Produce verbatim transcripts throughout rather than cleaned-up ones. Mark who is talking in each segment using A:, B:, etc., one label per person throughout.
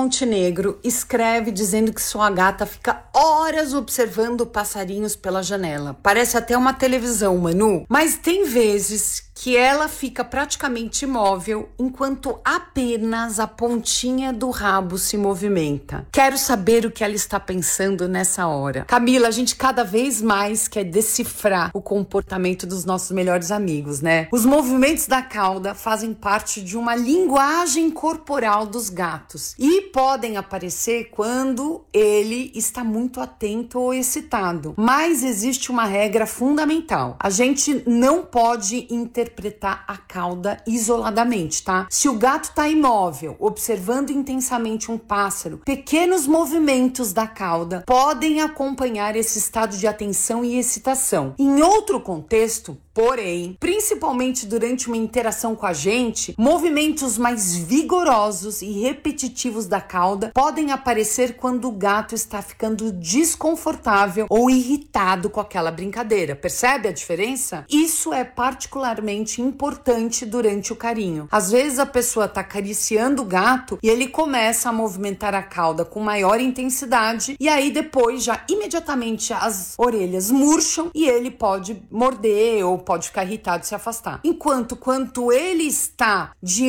A: Montenegro escreve dizendo que sua gata fica horas observando passarinhos pela janela. Parece até uma televisão, Manu, mas tem vezes que ela fica praticamente imóvel enquanto apenas a pontinha do rabo se movimenta. Quero saber o que ela está pensando nessa hora. Camila, a gente cada vez mais quer decifrar o comportamento dos nossos melhores amigos, né? Os movimentos da cauda fazem parte de uma linguagem corporal dos gatos e podem aparecer quando ele está muito atento ou excitado. Mas existe uma regra fundamental. A gente não pode interpretar interpretar a cauda isoladamente, tá? Se o gato tá imóvel, observando intensamente um pássaro, pequenos movimentos da cauda podem acompanhar esse estado de atenção e excitação. Em outro contexto, porém, principalmente durante uma interação com a gente, movimentos mais vigorosos e repetitivos da cauda podem aparecer quando o gato está ficando desconfortável ou irritado com aquela brincadeira. Percebe a diferença? Isso é particularmente importante durante o carinho. Às vezes a pessoa está acariciando o gato e ele começa a movimentar a cauda com maior intensidade e aí depois já imediatamente as orelhas murcham e ele pode morder ou pode ficar irritado e se afastar. Enquanto quando ele está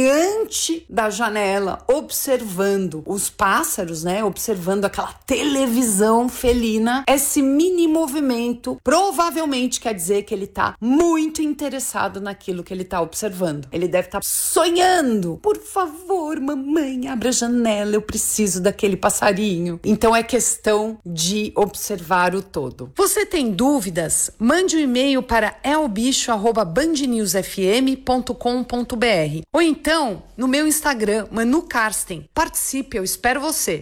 A: diante da janela observando os pássaros, né, observando aquela televisão felina, esse mini movimento provavelmente quer dizer que ele está muito interessado naquilo que ele está observando. Ele deve estar sonhando. Por favor, mamãe, abra a janela, eu preciso daquele passarinho. Então é questão de observar o todo. Você tem dúvidas? Mande um e-mail para elbicho arroba band news f m ponto com ponto b r ou então no meu Instagram, Manu Karsten. Participe, eu espero você.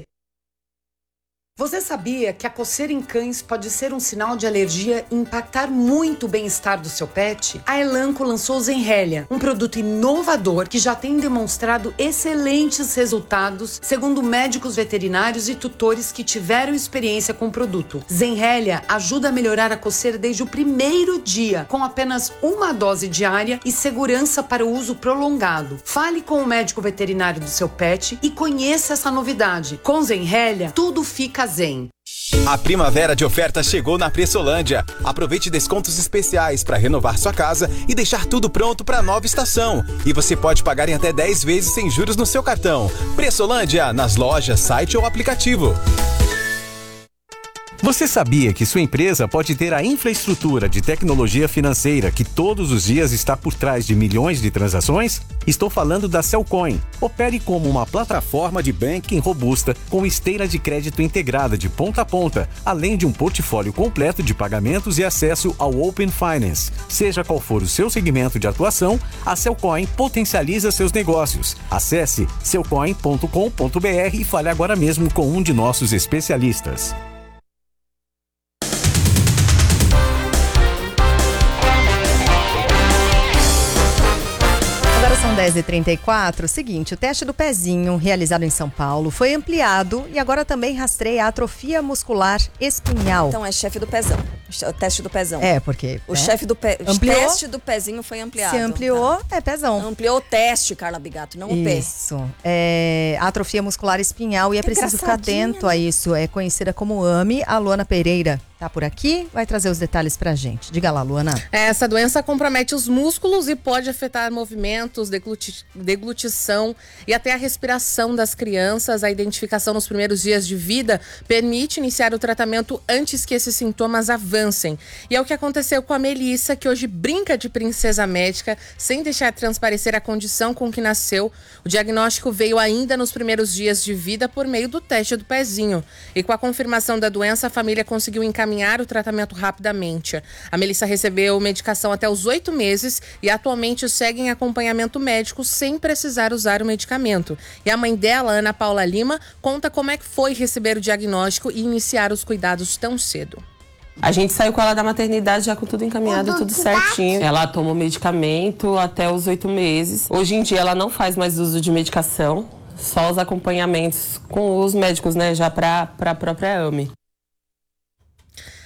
A: Você sabia que a coceira em cães pode ser um sinal de alergia e impactar muito o bem-estar do seu pet? A Elanco lançou o Zenrelia, um produto inovador que já tem demonstrado excelentes resultados, segundo médicos veterinários e tutores que tiveram experiência com o produto. Zenrelia ajuda a melhorar a coceira desde o primeiro dia, com apenas uma dose diária e segurança para o uso prolongado. Fale com o médico veterinário do seu pet e conheça essa novidade. Com Zenrelia, tudo fica zen.
B: A primavera de ofertas chegou na Pressolândia. Aproveite descontos especiais para renovar sua casa e deixar tudo pronto para a nova estação. E você pode pagar em até dez vezes sem juros no seu cartão. Pressolândia, nas lojas, site ou aplicativo.
C: Você sabia que sua empresa pode ter a infraestrutura de tecnologia financeira que todos os dias está por trás de milhões de transações? Estou falando da Cellcoin. Opere como uma plataforma de banking robusta com esteira de crédito integrada de ponta a ponta, além de um portfólio completo de pagamentos e acesso ao Open Finance. Seja qual for o seu segmento de atuação, a Cellcoin potencializa seus negócios. Acesse cellcoin ponto com ponto b r e fale agora mesmo com um de nossos especialistas.
D: São dez e trinta e quatro. Seguinte, o teste do pezinho realizado em São Paulo foi ampliado e agora também rastreia a atrofia muscular espinhal.
E: Então é chefe do pezão. O teste do pezão.
D: É, porque...
E: O
D: né?
E: chefe do pe...
D: ampliou,
E: o teste do pezinho foi ampliado.
D: Se ampliou,
E: tá?
D: É pezão.
E: Ampliou o teste, Carla Bigato, não o pé.
D: Isso. É atrofia muscular espinhal e é
E: Que
D: preciso ficar atento, né, a isso. É conhecida como A M I. A Luana Pereira tá por aqui, vai trazer os detalhes pra gente. Diga lá, Luana.
F: Essa doença compromete os músculos e pode afetar movimentos, degluti- deglutição e até a respiração das crianças. A identificação nos primeiros dias de vida permite iniciar o tratamento antes que esses sintomas avancem. E é o que aconteceu com a Melissa, que hoje brinca de princesa médica, sem deixar transparecer a condição com que nasceu. O diagnóstico veio ainda nos primeiros dias de vida por meio do teste do pezinho. E com a confirmação da doença, a família conseguiu encaminhar o tratamento rapidamente. A Melissa recebeu medicação até os oito meses e atualmente segue em acompanhamento médico sem precisar usar o medicamento. E a mãe dela, Ana Paula Lima, conta como é que foi receber o diagnóstico e iniciar os cuidados tão cedo.
G: A gente saiu com ela da maternidade já com tudo encaminhado, tudo certinho. Ela tomou medicamento até os oito meses. Hoje em dia ela não faz mais uso de medicação, só os acompanhamentos com os médicos, né, já para a própria A M I.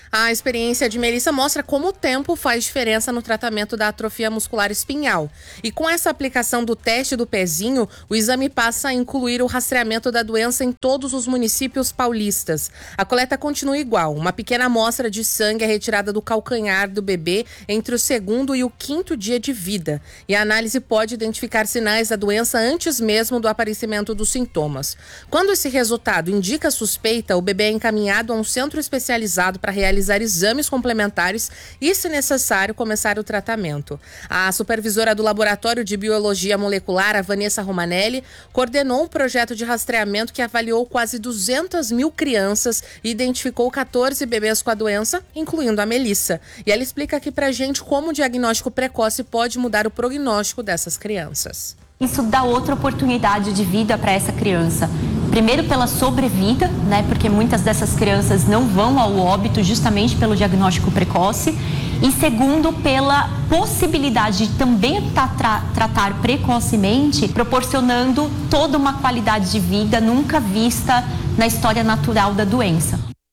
F: A experiência de Melissa mostra como o tempo faz diferença no tratamento da atrofia muscular espinhal. E com essa aplicação do teste do pezinho, o exame passa a incluir o rastreamento da doença em todos os municípios paulistas. A coleta continua igual. Uma pequena amostra de sangue é retirada do calcanhar do bebê entre o segundo e o quinto dia de vida. E a análise pode identificar sinais da doença antes mesmo do aparecimento dos sintomas. Quando esse resultado indica suspeita, o bebê é encaminhado a um centro especializado para realizar realizar exames complementares e, se necessário, começar o tratamento. A supervisora do Laboratório de Biologia Molecular, a Vanessa Romanelli, coordenou um projeto de rastreamento que avaliou quase duzentas mil crianças e identificou quatorze bebês com a doença, incluindo a Melissa. E ela explica aqui pra gente como o diagnóstico precoce pode mudar o prognóstico dessas crianças.
H: Isso dá outra oportunidade de vida para essa criança. Primeiro pela sobrevida, né? Porque muitas dessas crianças não vão ao óbito justamente pelo diagnóstico precoce. E segundo, pela possibilidade de também tra- tra- tratar precocemente, proporcionando toda uma qualidade de vida nunca vista na história natural da doença.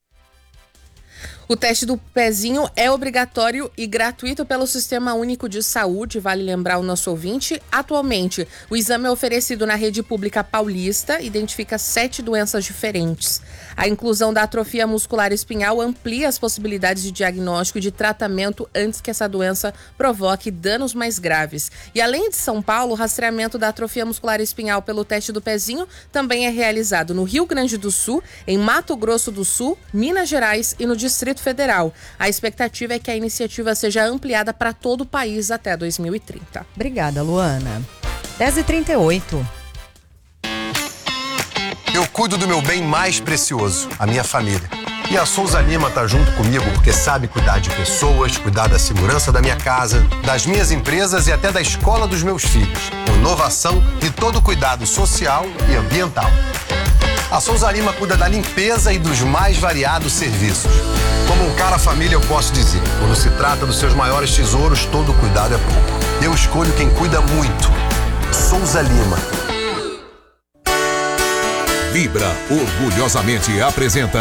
F: O teste do pezinho é obrigatório e gratuito pelo Sistema Único de Saúde, vale lembrar o nosso ouvinte. Atualmente, o exame é oferecido na rede pública paulista, identifica sete doenças diferentes. A inclusão da atrofia muscular espinhal amplia as possibilidades de diagnóstico e de tratamento antes que essa doença provoque danos mais graves. E além de São Paulo, o rastreamento da atrofia muscular espinhal pelo teste do pezinho também é realizado no Rio Grande do Sul, em Mato Grosso do Sul, Minas Gerais e no Distrito Federal. A expectativa é que a iniciativa seja ampliada para todo o país até dois mil e trinta.
D: Obrigada, Luana. dez e trinta e oito.
I: Eu cuido do meu bem mais precioso, a minha família. E a Souza Lima tá junto comigo porque sabe cuidar de pessoas, cuidar da segurança da minha casa, das minhas empresas e até da escola dos meus filhos. Inovação e todo cuidado social e ambiental. A Souza Lima cuida da limpeza e dos mais variados serviços. Como um cara família, eu posso dizer, quando se trata dos seus maiores tesouros, todo cuidado é pouco. Eu escolho quem cuida muito. Souza Lima.
J: Vibra orgulhosamente apresenta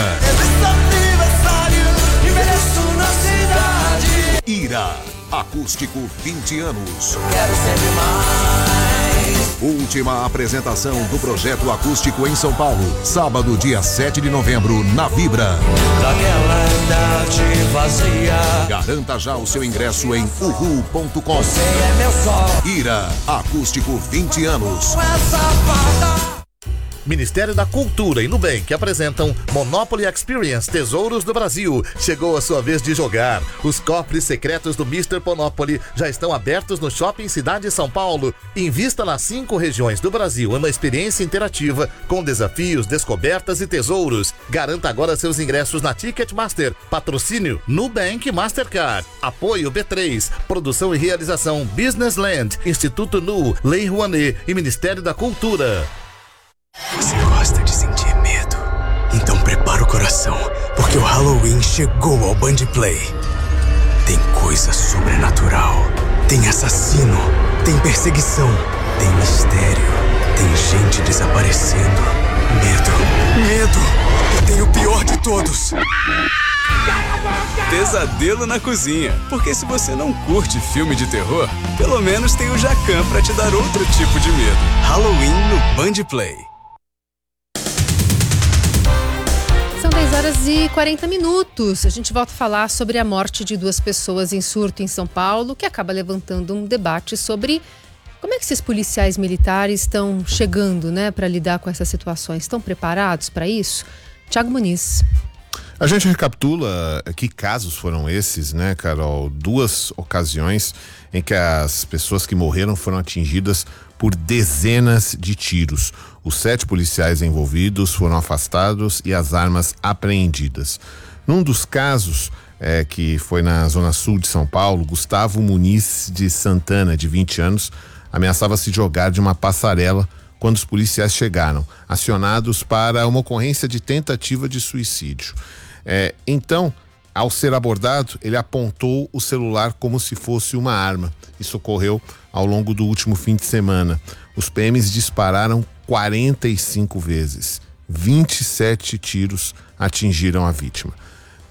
J: Ira, acústico vinte anos.
K: Quero sempre mais.
J: Última apresentação do projeto acústico em São Paulo, sábado, dia sete de novembro, na Vibra.
K: Daquela idade vazia.
J: Garanta já o seu ingresso em uhu ponto com.
K: Você é meu sol.
J: Ira, acústico vinte anos.
L: Ministério da Cultura e Nubank apresentam Monopoly Experience Tesouros do Brasil. Chegou a sua vez de jogar. Os cofres secretos do mister Monopoly já estão abertos no Shopping Cidade São Paulo. Invista nas cinco regiões do Brasil em uma experiência interativa com desafios, descobertas e tesouros. Garanta agora seus ingressos na Ticketmaster. Patrocínio Nubank Mastercard. Apoio B três. Produção e realização Business Land, Instituto Nu, Lei Rouanet e Ministério da Cultura.
M: Você gosta de sentir medo? Então prepara o coração, porque o Halloween chegou ao Band Play. Tem coisa sobrenatural, tem assassino, tem perseguição, tem mistério, tem gente desaparecendo. Medo, medo, e tem o pior de todos.
N: Pesadelo na cozinha, porque se você não curte filme de terror, pelo menos tem o Jacan pra te dar outro tipo de medo. Halloween no Band Play.
O: São dez horas e quarenta minutos. A gente volta a falar sobre a morte de duas pessoas em surto em São Paulo, que acaba levantando um debate sobre como é que esses policiais militares estão chegando, né, para lidar com essas situações. Estão preparados para isso? Tiago Muniz.
P: A gente recapitula que casos foram esses, né, Carol? Duas ocasiões em que as pessoas que morreram foram atingidas por dezenas de tiros. Os sete policiais envolvidos foram afastados e as armas apreendidas. Num dos casos, é, que foi na zona sul de São Paulo, Gustavo Muniz de Santana, de vinte anos, ameaçava se jogar de uma passarela quando os policiais chegaram, acionados para uma ocorrência de tentativa de suicídio. É, então, ao ser abordado, ele apontou o celular como se fosse uma arma. Isso ocorreu ao longo do último fim de semana. Os P Ms dispararam quarenta e cinco vezes. vinte e sete tiros atingiram a vítima.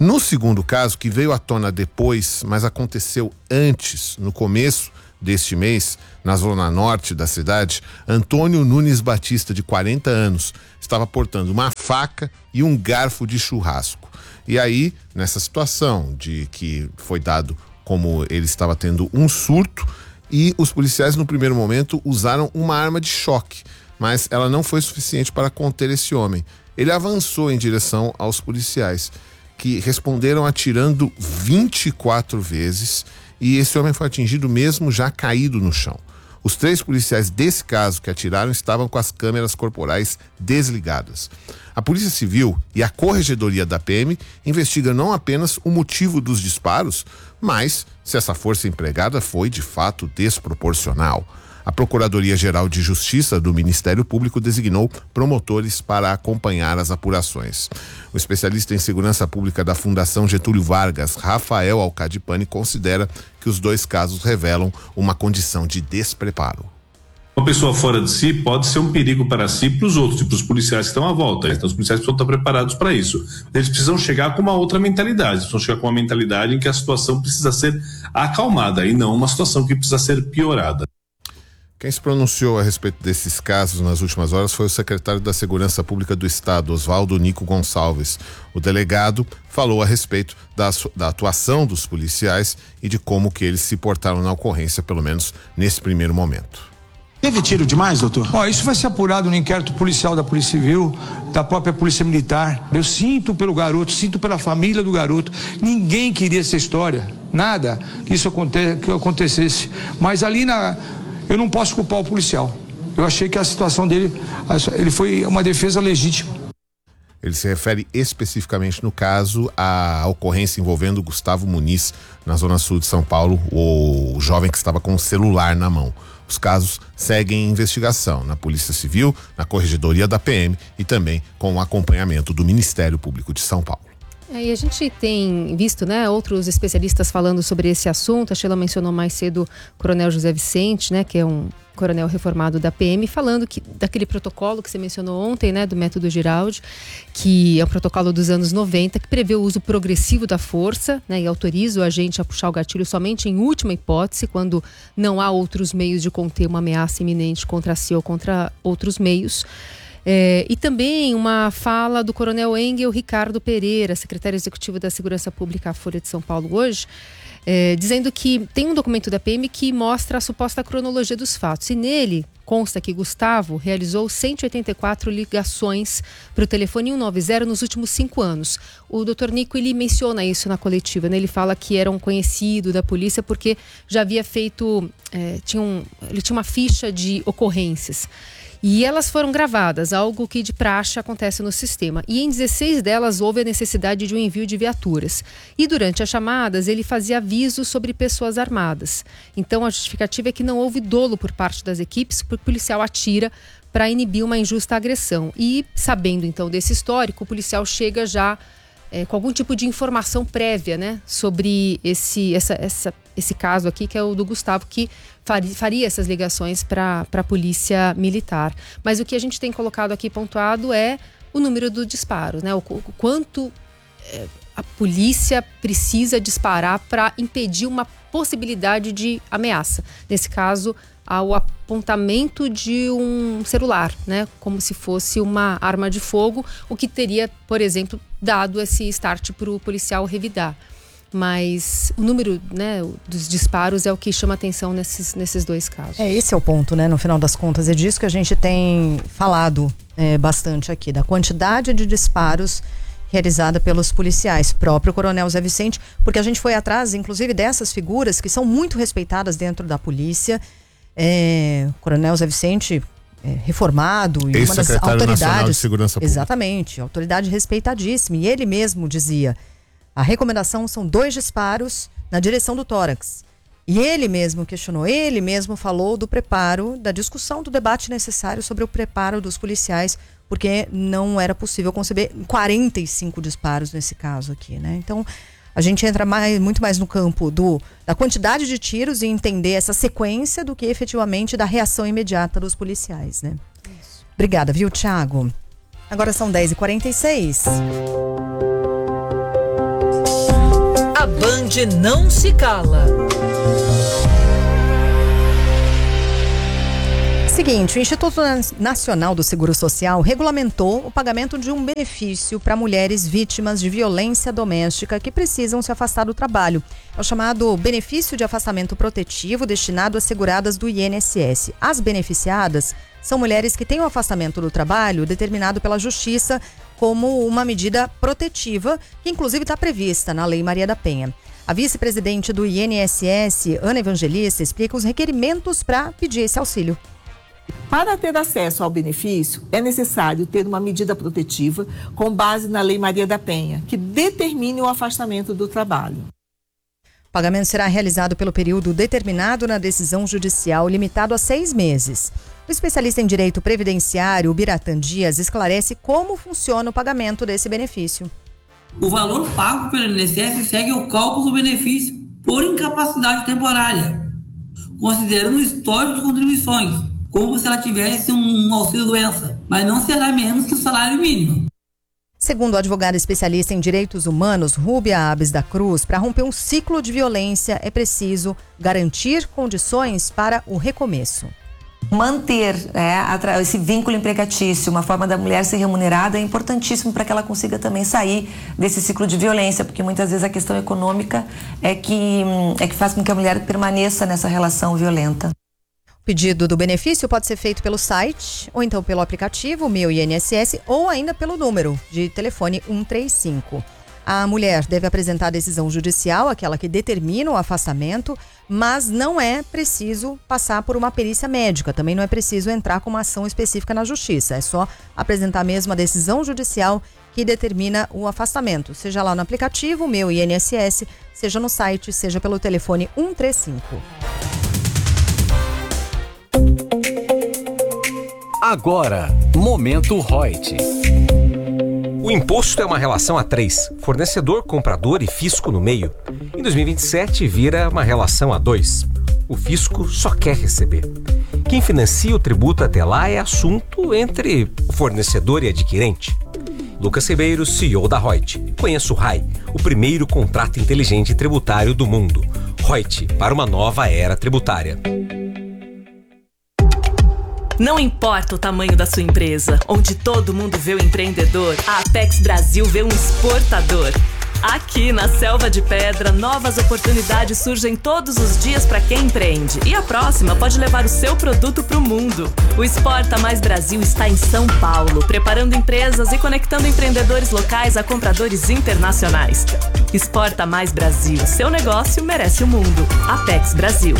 P: No segundo caso, que veio à tona depois, mas aconteceu antes, no começo deste mês, na zona norte da cidade, Antônio Nunes Batista, de quarenta anos, estava portando uma faca e um garfo de churrasco. E aí, nessa situação de que foi dado como ele estava tendo um surto, e os policiais no primeiro momento usaram uma arma de choque, mas ela não foi suficiente para conter esse homem. Ele avançou em direção aos policiais, que responderam atirando vinte e quatro vezes, e esse homem foi atingido mesmo já caído no chão. Os três policiais desse caso que atiraram estavam com as câmeras corporais desligadas. A Polícia Civil e a Corregedoria da P M investigam não apenas o motivo dos disparos, mas se essa força empregada foi de fato desproporcional. A Procuradoria-Geral de Justiça do Ministério Público designou promotores para acompanhar as apurações. O especialista em segurança pública da Fundação Getúlio Vargas, Rafael Alcadipani, considera que os dois casos revelam uma condição de despreparo.
Q: Uma pessoa fora de si pode ser um perigo para si e para os outros, e para os policiais que estão à volta. Então, os policiais precisam estar preparados para isso. Eles precisam chegar com uma outra mentalidade, precisam chegar com uma mentalidade em que a situação precisa ser acalmada e não uma situação que precisa ser piorada.
P: Quem se pronunciou a respeito desses casos nas últimas horas foi o secretário da Segurança Pública do Estado, Oswaldo Nico Gonçalves. O delegado falou a respeito da, da atuação dos policiais e de como que eles se portaram na ocorrência, pelo menos nesse primeiro momento.
R: Teve tiro demais, doutor? Ó, isso vai ser apurado no inquérito policial da Polícia Civil, da própria Polícia Militar. Eu sinto pelo garoto, sinto pela família do garoto. Ninguém queria essa história, nada que isso aconte- que acontecesse. Mas ali na... eu não posso culpar o policial. Eu achei que a situação dele, ele foi uma defesa legítima.
P: Ele se refere especificamente no caso à ocorrência envolvendo Gustavo Muniz, na zona sul de São Paulo, o jovem que estava com o celular na mão. Os casos seguem em investigação na Polícia Civil, na Corregedoria da P M e também com o acompanhamento do Ministério Público de São Paulo.
O: É, e a gente tem visto, né, outros especialistas falando sobre esse assunto. A Sheila mencionou mais cedo o Coronel José Vicente, né, que é um coronel reformado da P M, falando que, daquele protocolo que você mencionou ontem, né, do método Giraldi, que é um protocolo dos anos noventa, que prevê o uso progressivo da força, né, e autoriza o agente a puxar o gatilho somente em última hipótese, quando não há outros meios de conter uma ameaça iminente contra si ou contra outros meios. É, e também uma fala do Coronel Engel Ricardo Pereira, secretário executivo da Segurança Pública, à Folha de São Paulo hoje, é, dizendo que tem um documento da P M que mostra a suposta cronologia dos fatos. E nele consta que Gustavo realizou cento e oitenta e quatro ligações para o telefone cento e noventa nos últimos cinco anos. O doutor Nico, ele menciona isso na coletiva, né? Ele fala que era um conhecido da polícia porque já havia feito, é, tinha um, ele tinha uma ficha de ocorrências. E elas foram gravadas, algo que de praxe acontece no sistema. E em dezesseis delas houve a necessidade de um envio de viaturas. E durante as chamadas ele fazia avisos sobre pessoas armadas. Então a justificativa é que não houve dolo por parte das equipes, porque o policial atira para inibir uma injusta agressão. E sabendo então desse histórico, o policial chega já é, com algum tipo de informação prévia, né, sobre esse, essa, essa, esse caso aqui, que é o do Gustavo, que faria essas ligações para a polícia militar. Mas o que a gente tem colocado aqui pontuado é o número do disparo, né? O, o quanto é, a polícia precisa disparar para impedir uma possibilidade de ameaça. Nesse caso, ao apontamento de um celular, né? Como se fosse uma arma de fogo, o que teria, por exemplo, dado esse start para o policial revidar. Mas o número, né, dos disparos é o que chama atenção nesses, nesses dois casos.
D: É, esse é o ponto, né? No final das contas, é disso que a gente tem falado é, bastante aqui, da quantidade de disparos realizada pelos policiais, próprio Coronel Zé Vicente, porque a gente foi atrás, inclusive, dessas figuras que são muito respeitadas dentro da polícia. É, o Coronel Zé Vicente é, reformado e uma das autoridades
P: Nacional de Segurança Pública.
D: Exatamente, autoridade respeitadíssima. E ele mesmo dizia: a recomendação são dois disparos na direção do tórax. E ele mesmo questionou, ele mesmo falou do preparo, da discussão, do debate necessário sobre o preparo dos policiais, porque não era possível conceber quarenta e cinco disparos nesse caso aqui, né? Então, a gente entra mais, muito mais no campo do, da quantidade de tiros e entender essa sequência do que efetivamente da reação imediata dos policiais, né? Isso. Obrigada, viu, Thiago? Agora são dez e quarenta e seis.
S: a Band não se cala.
D: Seguinte, o Instituto Nacional do Seguro Social regulamentou o pagamento de um benefício para mulheres vítimas de violência doméstica que precisam se afastar do trabalho. É o chamado benefício de afastamento protetivo destinado a seguradas do I N S S. As beneficiadas são mulheres que têm o afastamento do trabalho determinado pela Justiça como uma medida protetiva, que inclusive está prevista na Lei Maria da Penha. A vice-presidente do I N S S, Ana Evangelista, explica os requerimentos para pedir esse auxílio.
T: Para ter acesso ao benefício, é necessário ter uma medida protetiva com base na Lei Maria da Penha, que determine o afastamento do trabalho.
D: O pagamento será realizado pelo período determinado na decisão judicial, limitado a seis meses. O especialista em direito previdenciário, Biratã Dias, esclarece como funciona o pagamento desse benefício.
U: O valor pago pelo I N S S segue o cálculo do benefício por incapacidade temporária, considerando o histórico de contribuições, como se ela tivesse um auxílio-doença, mas não será menos que o salário mínimo.
D: Segundo o advogado especialista em direitos humanos, Rúbia Abes da Cruz, para romper um ciclo de violência é preciso garantir condições para o recomeço.
V: Manter é, esse vínculo empregatício, uma forma da mulher ser remunerada, é importantíssimo para que ela consiga também sair desse ciclo de violência, porque muitas vezes a questão econômica é que, é que faz com que a mulher permaneça nessa relação violenta.
D: O pedido do benefício pode ser feito pelo site, ou então pelo aplicativo Meu I N S S, ou ainda pelo número de telefone cento e trinta e cinco. A mulher deve apresentar a decisão judicial, aquela que determina o afastamento, mas não é preciso passar por uma perícia médica, também não é preciso entrar com uma ação específica na justiça, é só apresentar mesmo a decisão judicial que determina o afastamento, seja lá no aplicativo Meu I N S S, seja no site, seja pelo telefone cento e trinta e cinco.
C: Agora, Momento Reut.
W: O imposto é uma relação a três, fornecedor, comprador e fisco no meio. Em dois mil e vinte e sete vira uma relação a dois. O fisco só quer receber. Quem financia o tributo até lá é assunto entre o fornecedor e adquirente. Lucas Ribeiro, C E O da Reut. Conheça o R A I, o primeiro contrato inteligente tributário do mundo. Reut, para uma nova era tributária.
X: Não importa o tamanho da sua empresa, onde todo mundo vê o empreendedor, a Apex Brasil vê um exportador. Aqui na Selva de Pedra, novas oportunidades surgem todos os dias para quem empreende. E a próxima pode levar o seu produto para o mundo. O Exporta Mais Brasil está em São Paulo, preparando empresas e conectando empreendedores locais a compradores internacionais. Exporta Mais Brasil, seu negócio merece o mundo. Apex Brasil.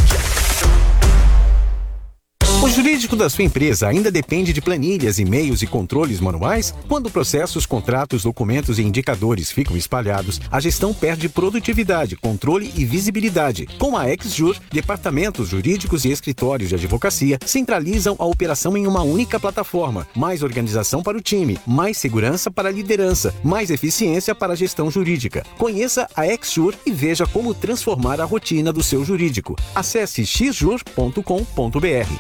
C: O jurídico da sua empresa ainda depende de planilhas, e-mails e controles manuais? Quando processos, contratos, documentos e indicadores ficam espalhados, a gestão perde produtividade, controle e visibilidade. Com a XJur, departamentos jurídicos e escritórios de advocacia centralizam a operação em uma única plataforma. Mais organização para o time, mais segurança para a liderança, mais eficiência para a gestão jurídica. Conheça a XJur e veja como transformar a rotina do seu jurídico. Acesse x jur ponto com ponto b r.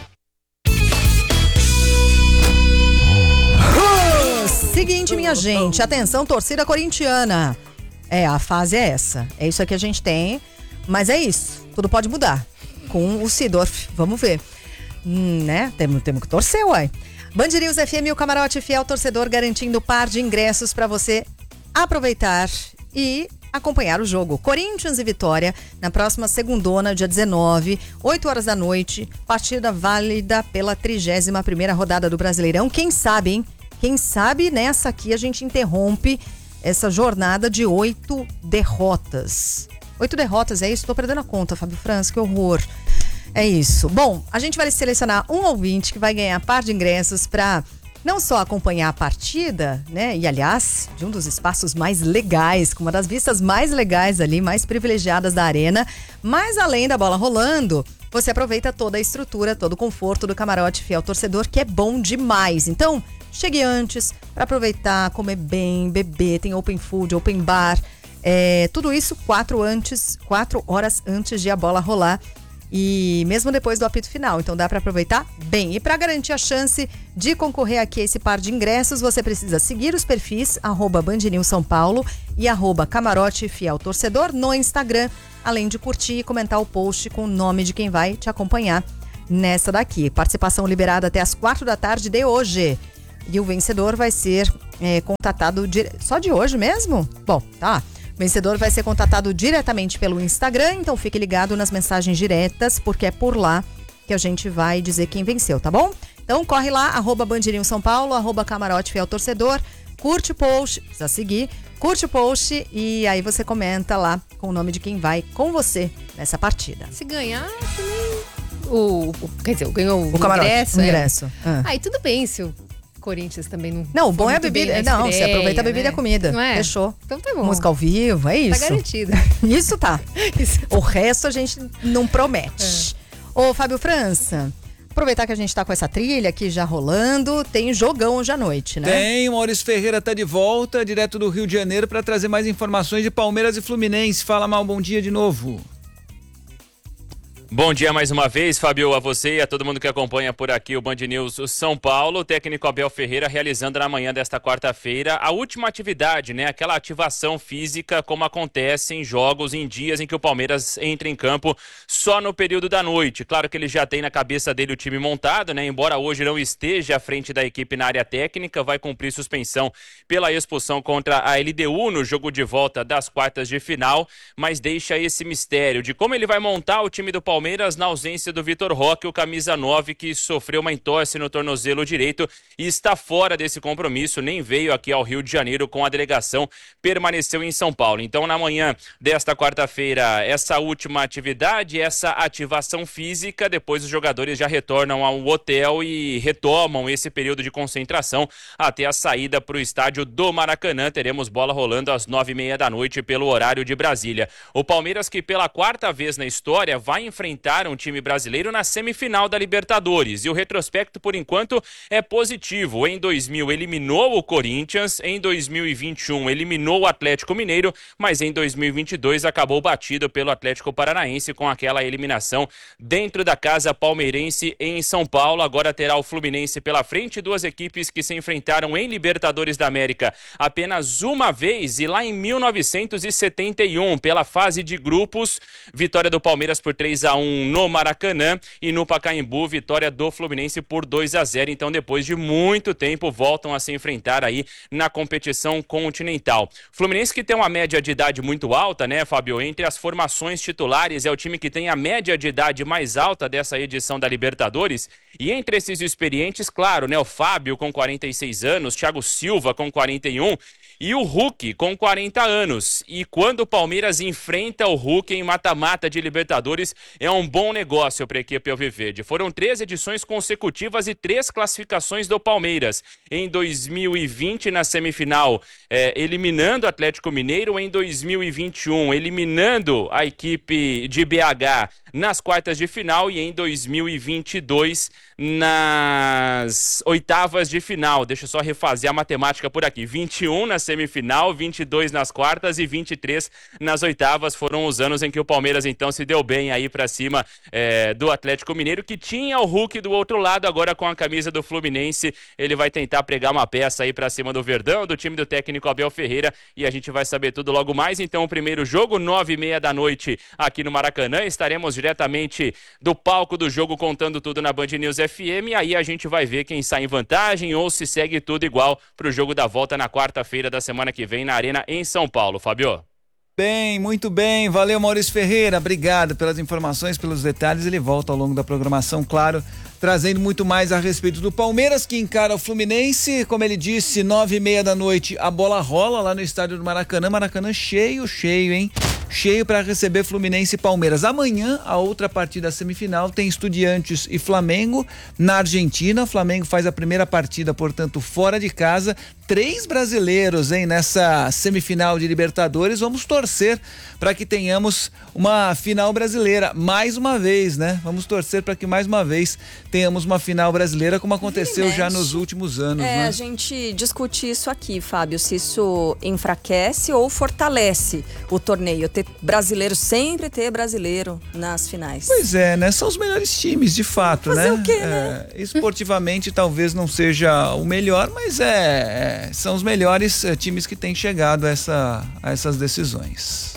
D: Seguinte, minha gente, atenção, torcida corintiana. É, a fase é essa. É isso que a gente tem, mas é isso. Tudo pode mudar. Com o Seedorf, vamos ver. Hum, né? Temos, temos que torcer, uai. Band News F M, o camarote fiel torcedor, garantindo par de ingressos para você aproveitar e acompanhar o jogo. Corinthians e Vitória, na próxima segundona, dia dezenove, oito horas da noite, partida válida pela trigésima primeira rodada do Brasileirão. Quem sabe, hein? Quem sabe nessa aqui a gente interrompe essa jornada de oito derrotas. Oito derrotas, é isso? Estou perdendo a conta, Fábio França, que horror. É isso. Bom, a gente vai selecionar um ouvinte que vai ganhar par de ingressos para não só acompanhar a partida, né? E, aliás, de um dos espaços mais legais, com uma das vistas mais legais ali, mais privilegiadas da arena. Mas, além da bola rolando, você aproveita toda a estrutura, todo o conforto do camarote fiel torcedor, que é bom demais. Então, chegue antes para aproveitar, comer bem, beber, tem open food, open bar, é, tudo isso quatro, antes, quatro horas antes de a bola rolar. e mesmo depois do apito final, então dá para aproveitar bem. E para garantir a chance de concorrer aqui a esse par de ingressos, você precisa seguir os perfis arroba Band News São Paulo e arroba Camarote Fiel Torcedor no Instagram, além de curtir e comentar o post com o nome de quem vai te acompanhar nessa daqui. Participação liberada até as quatro da tarde de hoje. E o vencedor vai ser é, contatado dire... só de hoje mesmo? Bom, tá. O vencedor vai ser contatado diretamente pelo Instagram, então fique ligado nas mensagens diretas, porque é por lá que a gente vai dizer quem venceu, tá bom? Então corre lá, arroba Band News São Paulo, arroba Camarote Fiel Torcedor, curte o post, precisa seguir, curte o post e aí você comenta lá com o nome de quem vai com você nessa partida.
O: Se ganhar, também... O, o, quer dizer, ganhou o,
D: o camarote,
O: ingresso.
D: O
O: é.
D: ingresso.
O: Ah. Aí tudo bem se o Corinthians também não...
D: Não, o bom é a bebida. Não, você aproveita a bebida
O: né?
D: e a comida.
O: Não é?
D: Fechou.
O: Então tá bom.
D: Música ao vivo, é isso.
O: Tá garantido.
D: Isso tá. Isso. O resto a gente não promete. É. Ô, Fábio França, aproveitar que a gente tá com essa trilha aqui já rolando, tem jogão hoje à noite, né?
A: Tem, Maurício Ferreira tá de volta, direto do Rio de Janeiro, para trazer mais informações de Palmeiras e Fluminense. Fala, Mal, bom dia de novo.
B: Bom dia mais uma vez, Fábio, a você e a todo mundo que acompanha por aqui o Band News São Paulo. O técnico Abel Ferreira realizando na manhã desta quarta-feira a última atividade, né? Aquela ativação física como acontece em jogos, em dias em que o Palmeiras entra em campo só no período da noite. Claro que ele já tem na cabeça dele o time montado, né? Embora hoje não esteja à frente da equipe na área técnica, vai cumprir suspensão pela expulsão contra a L D U no jogo de volta das quartas de final, mas deixa esse mistério de como ele vai montar o time do Palmeiras Palmeiras na ausência do Vitor Roque, o camisa nove, que sofreu uma entorse no tornozelo direito e está fora desse compromisso, nem veio aqui ao Rio de Janeiro com a delegação, permaneceu em São Paulo. Então, na manhã desta quarta-feira, essa última atividade, essa ativação física, depois os jogadores já retornam ao hotel e retomam esse período de concentração até a saída para o estádio do Maracanã. Teremos bola rolando às nove e meia da noite pelo horário de Brasília. O Palmeiras, que pela quarta vez na história vai enfrentar um time brasileiro na semifinal da Libertadores, e o retrospecto por enquanto é positivo. Em dois mil eliminou o Corinthians, em dois mil e vinte e um eliminou o Atlético Mineiro, mas em dois mil e vinte e dois acabou batido pelo Atlético Paranaense com aquela eliminação dentro da casa palmeirense em São Paulo. Agora terá o Fluminense pela frente, duas equipes que se enfrentaram em Libertadores da América apenas uma vez, e lá em mil novecentos e setenta e um, pela fase de grupos, vitória do Palmeiras por três a um no Maracanã, e no Pacaembu, vitória do Fluminense por dois a zero. Então, depois de muito tempo, voltam a se enfrentar aí na competição continental. Fluminense, que tem uma média de idade muito alta, né, Fábio? Entre as formações titulares, é o time que tem a média de idade mais alta dessa edição da Libertadores. E entre esses experientes, claro, né, o Fábio com quarenta e seis anos, Thiago Silva com quarenta e um e o Hulk com quarenta anos. E quando o Palmeiras enfrenta o Hulk em mata-mata de Libertadores, é um bom negócio para a equipe alviverde. Foram três edições consecutivas e três classificações do Palmeiras. Em dois mil e vinte, na semifinal, é, eliminando o Atlético Mineiro. Em dois mil e vinte e um, eliminando a equipe de B H nas quartas de final. E em dois mil e vinte e dois, nas oitavas de final. Deixa eu só refazer a matemática por aqui. vinte e um na semifinal, vinte e dois nas quartas e vinte e três nas oitavas. Foram os anos em que o Palmeiras então se deu bem aí pra cima é, do Atlético Mineiro, que tinha o Hulk do outro lado. Agora com a camisa do Fluminense, ele vai tentar pregar uma peça aí pra cima do Verdão, do time do técnico Abel Ferreira, e a gente vai saber tudo logo mais. Então o primeiro jogo, nove e meia da noite aqui no Maracanã. Estaremos diretamente do palco do jogo contando tudo na Band News F M, e aí a gente vai ver quem sai em vantagem ou se segue tudo igual pro jogo da volta na quarta-feira da semana que vem na Arena em São Paulo. Fábio?
A: Bem, muito bem. Valeu, Maurício Ferreira. Obrigado pelas informações, pelos detalhes. Ele volta ao longo da programação, claro, trazendo muito mais a respeito do Palmeiras, que encara o Fluminense. Como ele disse, nove e meia da noite a bola rola lá no estádio do Maracanã. Maracanã cheio, cheio, hein? Cheio para receber Fluminense e Palmeiras. Amanhã, a outra partida semifinal tem Estudiantes e Flamengo na Argentina. O Flamengo faz a primeira partida, portanto, fora de casa. Três brasileiros, hein, nessa semifinal de Libertadores. Vamos torcer para que tenhamos uma final brasileira mais uma vez, né? Vamos torcer para que mais uma vez tenhamos uma final brasileira, como aconteceu já nos últimos anos,
E: é,
A: né?
E: A gente discute isso aqui, Fábio, se isso enfraquece ou fortalece o torneio. ter brasileiro, sempre ter brasileiro nas finais.
A: Pois é, né? São os melhores times, de fato,
E: Fazer
A: né?
E: o quê,
A: é,
E: né?
A: Esportivamente talvez não seja o melhor, mas é, é são os melhores é, times que têm chegado a, essa, a essas decisões.